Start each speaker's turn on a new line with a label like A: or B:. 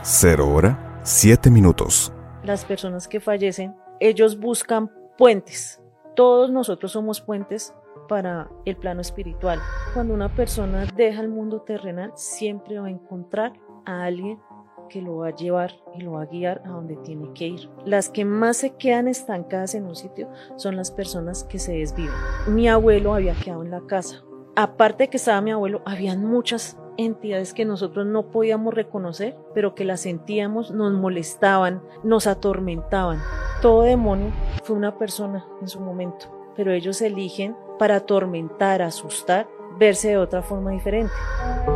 A: 0:07.
B: Las personas que fallecen, ellos buscan puentes. Todos nosotros somos puentes para el plano espiritual. Cuando una persona deja el mundo terrenal, siempre va a encontrar a alguien que lo va a llevar y lo va a guiar a donde tiene que ir. Las que más se quedan estancadas en un sitio son las personas que se desviven. Mi abuelo había quedado en la casa. Aparte de que estaba mi abuelo, habían muchas entidades que nosotros no podíamos reconocer, pero que las sentíamos, nos molestaban, nos atormentaban. Todo demonio fue una persona en su momento, pero ellos eligen para atormentar, asustar, verse de otra forma diferente.